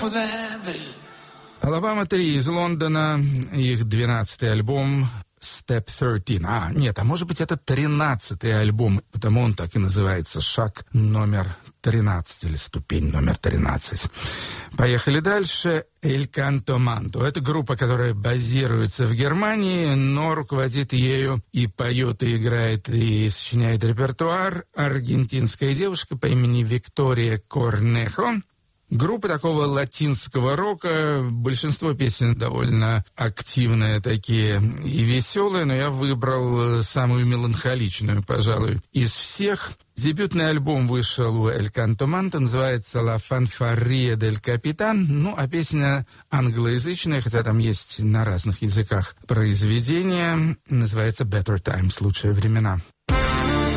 Алабама 3 из Лондона, их 12-й альбом Step 13. Нет, а может быть это 13-й альбом, потому он так и называется, шаг номер 13 или ступень номер 13. Поехали дальше. El Canto Manto. Это группа, которая базируется в Германии, но руководит ею и поет, и играет, и сочиняет репертуар аргентинская девушка по имени Виктория Корнехо. Группа такого латинского рока, большинство песен довольно активные такие и веселые, но я выбрал самую меланхоличную, пожалуй, из всех. Дебютный альбом вышел у El Canto Manto, называется «La Fanfarria del Capitán», ну, а песня англоязычная, хотя там есть на разных языках произведение, называется «Better Times», «Лучшие времена».